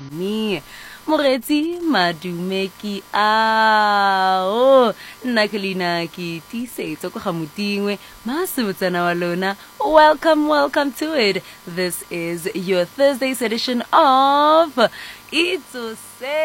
me Moretsi madumeki ao nna ke leina ke tisetso ko gamotingwe masebutsana wa lona. Welcome to it. This is your Thursday's edition of It's